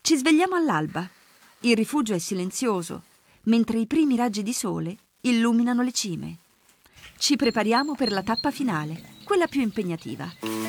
Ci svegliamo all'alba. Il rifugio è silenzioso, mentre i primi raggi di sole illuminano le cime. Ci prepariamo per la tappa finale, quella più impegnativa.